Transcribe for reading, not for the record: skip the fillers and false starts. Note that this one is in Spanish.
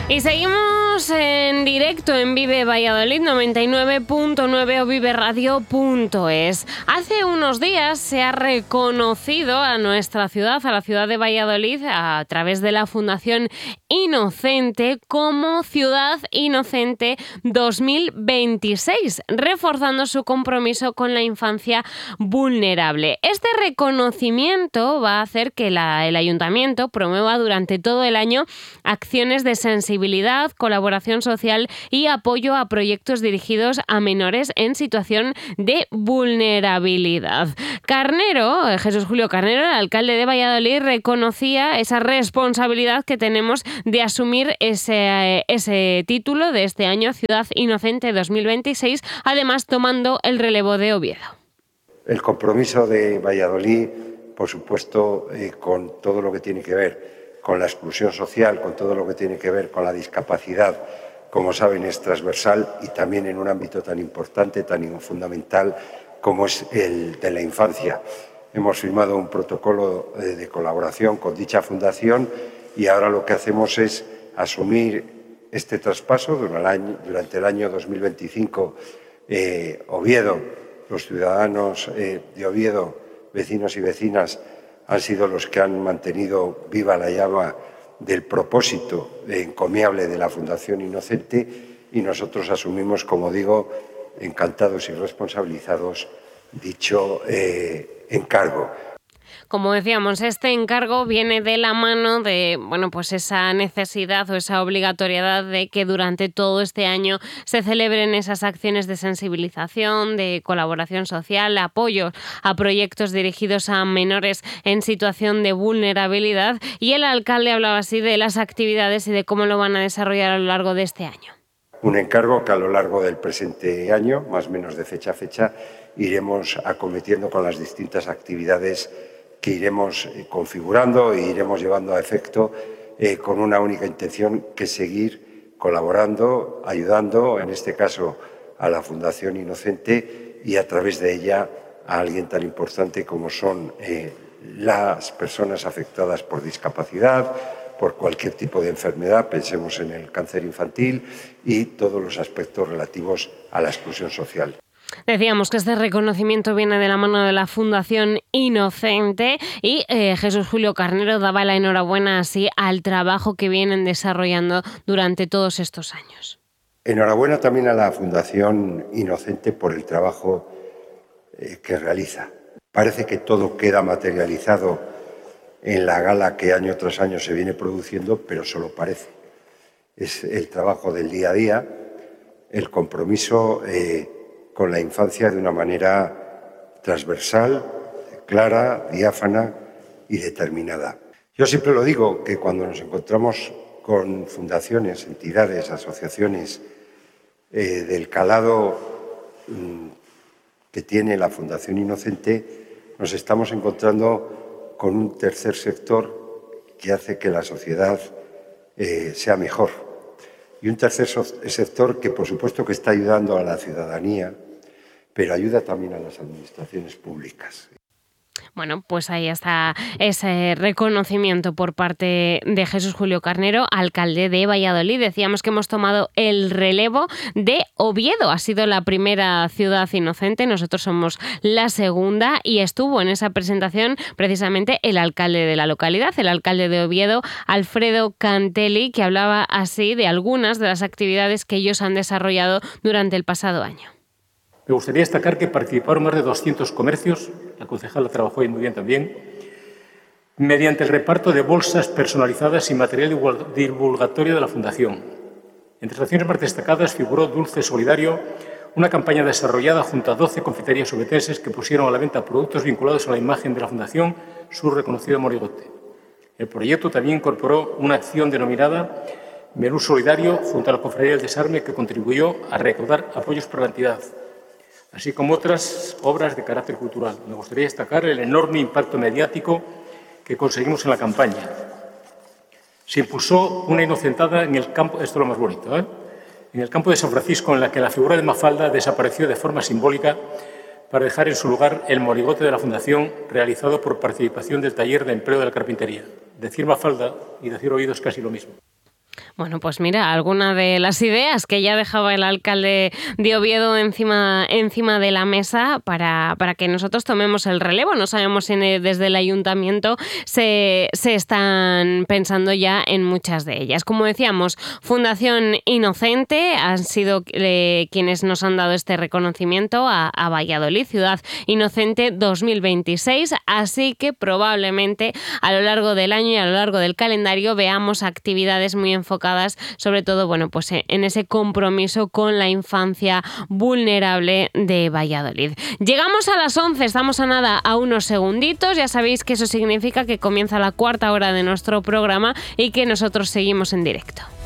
Y seguimos en directo en Vive Valladolid 99.9 o viveradio.es. Hace unos días se ha reconocido a nuestra ciudad, a la ciudad de Valladolid, a través de la Fundación Inocente, como Ciudad Inocente 2026, reforzando su compromiso con la infancia vulnerable. Este reconocimiento va a hacer que el Ayuntamiento promueva durante todo el año acciones de sensibilidad, colaboración social y apoyo a proyectos dirigidos a menores en situación de vulnerabilidad. Carnero, Jesús Julio Carnero, el alcalde de Valladolid, reconocía esa responsabilidad que tenemos de asumir ese título de este año, Ciudad Inocente 2026, además tomando el relevo de Oviedo. El compromiso de Valladolid, por supuesto, con todo lo que tiene que ver con la exclusión social, con todo lo que tiene que ver con la discapacidad, como saben, es transversal y también en un ámbito tan importante, tan fundamental como es el de la infancia. Hemos firmado un protocolo de colaboración con dicha fundación y ahora lo que hacemos es asumir este traspaso durante el año 2025. Oviedo, los ciudadanos de Oviedo, vecinos y vecinas, han sido los que han mantenido viva la llama del propósito encomiable de la Fundación Inocente y nosotros asumimos, como digo, encantados y responsabilizados, dicho encargo. Como decíamos, este encargo viene de la mano de, pues esa necesidad o esa obligatoriedad de que durante todo este año se celebren esas acciones de sensibilización, de colaboración social, apoyo a proyectos dirigidos a menores en situación de vulnerabilidad. Y el alcalde hablaba así de las actividades y de cómo lo van a desarrollar a lo largo de este año. Un encargo que a lo largo del presente año, más o menos de fecha a fecha, iremos acometiendo con las distintas actividades que iremos configurando e iremos llevando a efecto con una única intención, que es seguir colaborando, ayudando, en este caso a la Fundación Inocente y a través de ella a alguien tan importante como son las personas afectadas por discapacidad, por cualquier tipo de enfermedad, pensemos en el cáncer infantil y todos los aspectos relativos a la exclusión social. Decíamos que este reconocimiento viene de la mano de la Fundación Inocente y Jesús Julio Carnero daba la enhorabuena así al trabajo que vienen desarrollando durante todos estos años. Enhorabuena también a la Fundación Inocente por el trabajo que realiza. Parece que todo queda materializado en la gala que año tras año se viene produciendo, pero solo parece. Es el trabajo del día a día, el compromiso con la infancia de una manera transversal, clara, diáfana y determinada. Yo siempre lo digo, que cuando nos encontramos con fundaciones, entidades, asociaciones del calado que tiene la Fundación Inocente, nos estamos encontrando con un tercer sector que hace que la sociedad sea mejor. Y un tercer sector que, por supuesto, que está ayudando a la ciudadanía, pero ayuda también a las administraciones públicas. Pues ahí está ese reconocimiento por parte de Jesús Julio Carnero, alcalde de Valladolid. Decíamos que hemos tomado el relevo de Oviedo. Ha sido la primera ciudad inocente, nosotros somos la segunda, y estuvo en esa presentación precisamente el alcalde de la localidad, el alcalde de Oviedo, Alfredo Cantelli, que hablaba así de algunas de las actividades que ellos han desarrollado durante el pasado año. Me gustaría destacar que participaron más de 200 comercios, la concejala trabajó ahí muy bien también, mediante el reparto de bolsas personalizadas y material divulgatorio de la Fundación. Entre las acciones más destacadas figuró Dulce Solidario, una campaña desarrollada junto a 12 confiterías obetenses que pusieron a la venta productos vinculados a la imagen de la Fundación, su reconocido monigote. El proyecto también incorporó una acción denominada Menú Solidario junto a la Cofradía del Desarme, que contribuyó a recaudar apoyos para la entidad, así como otras obras de carácter cultural. Me gustaría destacar el enorme impacto mediático que conseguimos en la campaña. Se impulsó una inocentada en el campo, esto es lo más bonito, en el campo de San Francisco, en la que la figura de Mafalda desapareció de forma simbólica para dejar en su lugar el monigote de la Fundación, realizado por participación del taller de empleo de la carpintería. Decir Mafalda y decir oído es casi lo mismo. Bueno, pues mira, alguna de las ideas que ya dejaba el alcalde de Oviedo encima de la mesa para que nosotros tomemos el relevo. No sabemos si desde el ayuntamiento se están pensando ya en muchas de ellas. Como decíamos, Fundación Inocente han sido quienes nos han dado este reconocimiento a Valladolid, Ciudad Inocente 2026, así que probablemente a lo largo del año y a lo largo del calendario veamos actividades muy enfocadas sobre todo, bueno, pues en ese compromiso con la infancia vulnerable de Valladolid. Llegamos a las 11, estamos a unos segunditos, ya sabéis que eso significa que comienza la cuarta hora de nuestro programa y que nosotros seguimos en directo.